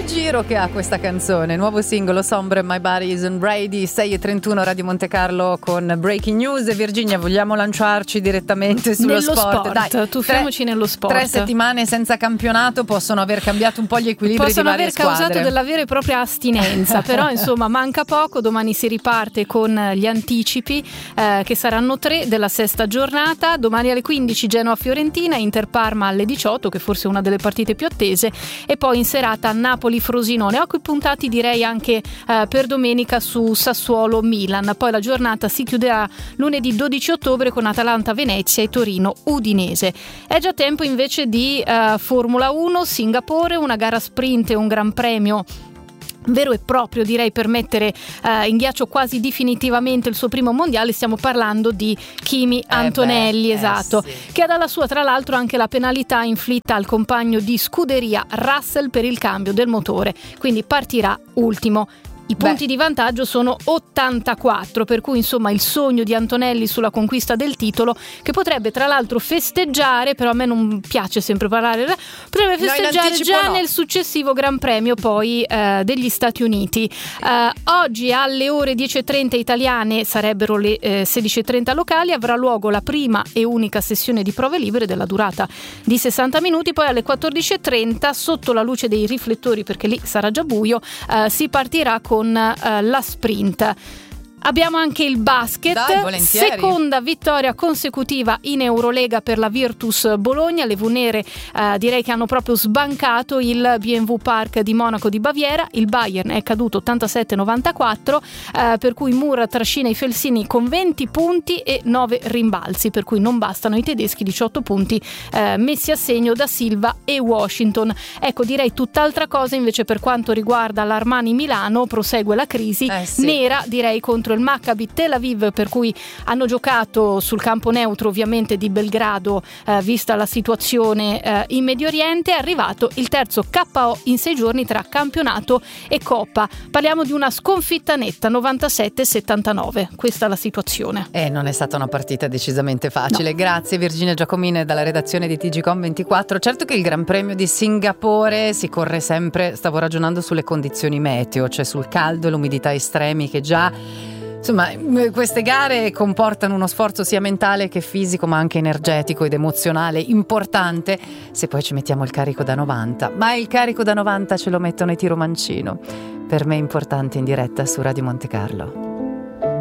giro che ha questa canzone, nuovo singolo Sombre, My Body Isn't Ready, 6:31 Radio Monte Carlo con Breaking News. E Virginia, vogliamo lanciarci direttamente sullo sport? Dai, tuffiamoci nello sport. 3 settimane senza campionato possono aver cambiato un po' gli equilibri di varie squadre. Possono aver causato della vera e propria astinenza, però insomma manca poco, domani si riparte con gli anticipi che saranno 3 della sesta giornata. Domani alle 15 Genoa-Fiorentina, Inter-Parma alle 18, che forse è una delle partite più attese, e poi in serata Napoli-Frosinone. Occhi puntati direi anche per domenica su Sassuolo-Milan. Poi la giornata si chiuderà lunedì 12 ottobre con Atalanta-Venezia e Torino-Udinese. È già tempo invece di Formula 1, Singapore, una gara sprint e un gran premio vero e proprio, direi, per mettere in ghiaccio quasi definitivamente il suo primo mondiale. Stiamo parlando di Kimi Antonelli, esatto, sì, che ha dalla sua tra l'altro anche la penalità inflitta al compagno di scuderia Russell per il cambio del motore, quindi partirà ultimo. I punti di vantaggio sono 84, per cui insomma il sogno di Antonelli sulla conquista del titolo, che potrebbe tra l'altro festeggiare, però a me non piace sempre parlare, potrebbe festeggiare già nel successivo Gran Premio poi degli Stati Uniti. Oggi alle ore 10:30 italiane, sarebbero le 16:30 locali, avrà luogo la prima e unica sessione di prove libere della durata di 60 minuti, poi alle 14:30 sotto la luce dei riflettori, perché lì sarà già buio, si partirà con la sprint. Abbiamo anche il basket. Dai, seconda vittoria consecutiva in Eurolega per la Virtus Bologna. Le Venere direi che hanno proprio sbancato il BMW Park di Monaco di Baviera. Il Bayern è caduto 87-94, per cui Mura trascina i Felsini con 20 punti e 9 rimbalzi, per cui non bastano i tedeschi. 18 punti messi a segno da Silva e Washington. Ecco, direi tutt'altra cosa invece per quanto riguarda l'Armani Milano. Prosegue la crisi nera, direi, contro il Maccabi Tel Aviv, per cui hanno giocato sul campo neutro ovviamente di Belgrado, vista la situazione in Medio Oriente. È arrivato il terzo KO in 6 giorni tra campionato e Coppa. Parliamo di una sconfitta netta, 97-79. Questa è la situazione. Non è stata una partita decisamente facile. No. Grazie Virginia Giacomine dalla redazione di TGcom24. Certo che il Gran Premio di Singapore si corre sempre, stavo ragionando sulle condizioni meteo, cioè sul caldo e l'umidità estremi che già... Insomma, queste gare comportano uno sforzo sia mentale che fisico, ma anche energetico ed emozionale importante, se poi ci mettiamo il carico da 90. Ma il carico da 90 ce lo mettono i Tiro Mancino. Per me importante in diretta su Radio Monte Carlo.